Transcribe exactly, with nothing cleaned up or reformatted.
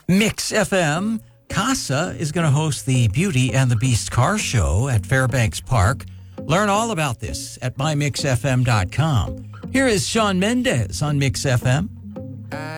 Mix F M. Casa is going to host the Beauty and the Beast car show at Fairbanks Park. Learn all about this at my mix f m dot com. Here is Shawn Mendes on Mix F M.